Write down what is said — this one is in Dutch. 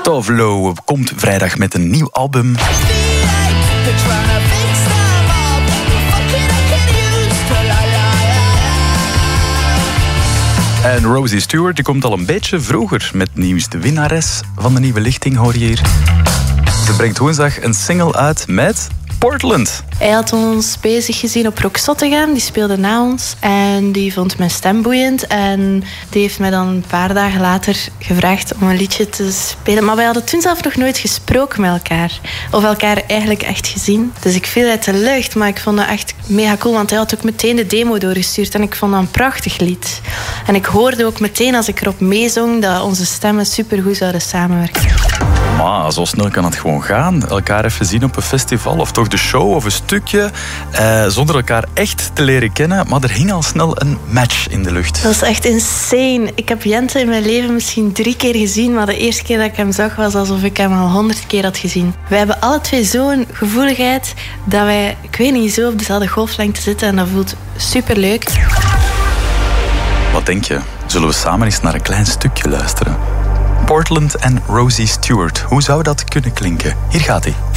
Tove Lo komt vrijdag met een nieuw album. En Rosie Stewart die komt al een beetje vroeger met nieuws. De winnares van de nieuwe lichting hoor je hier. Ze brengt woensdag een single uit met Portland. Hij had ons bezig gezien op Rock Zottegem. Die speelde na ons. En die vond mijn stem boeiend. En die heeft mij dan een paar dagen later gevraagd om een liedje te spelen. Maar wij hadden toen zelf nog nooit gesproken met elkaar. Of elkaar eigenlijk echt gezien. Dus ik viel uit de lucht. Maar ik vond dat echt mega cool. Want hij had ook meteen de demo doorgestuurd. En ik vond dat een prachtig lied. En ik hoorde ook meteen als ik erop meezong dat onze stemmen supergoed zouden samenwerken. Maar zo snel kan het gewoon gaan. Elkaar even zien op een festival of toch de show of een stukje. Zonder elkaar echt te leren kennen. Maar er hing al snel een match in de lucht. Dat is echt insane. Ik heb Jente in mijn leven misschien 3 keer gezien. Maar de eerste keer dat ik hem zag was alsof ik hem al 100 keer had gezien. Wij hebben alle twee zo'n gevoeligheid dat wij, ik weet niet, zo op dezelfde golflengte zitten. En dat voelt superleuk. Wat denk je? Zullen we samen eens naar een klein stukje luisteren? Portland en Rosie Stewart. Hoe zou dat kunnen klinken? Hier gaat hij.